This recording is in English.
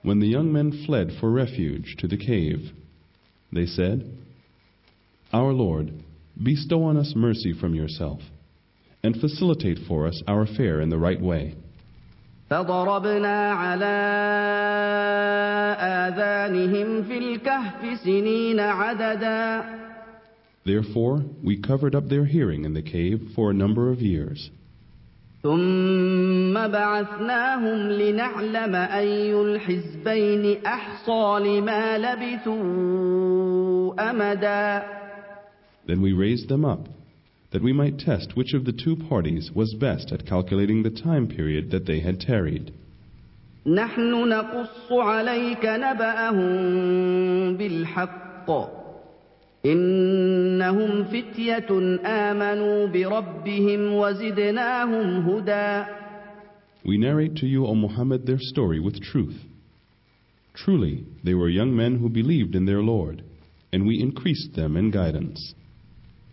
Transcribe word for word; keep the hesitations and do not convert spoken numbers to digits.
When the young men fled for refuge to the cave, they said, "Our Lord, bestow on us mercy from yourself, and facilitate for us our fare in the right way." فضربنا على آذانهم في الكهف سنين عددا. Therefore we covered up their hearing in the cave for a number of years. ثم بعثناهم لنعلم أي الحزبين أحصى لما لبثوا أمدا. Then we raised them up, that we might test which of the two parties was best at calculating the time period that they had tarried. نحن نقص عليك نبأهم بالحق إنهم فتية آمنوا بربهم وزدناهم هدى. We narrate to you, O Muhammad, their story with truth. Truly, they were young men who believed in their Lord, and we increased them in guidance.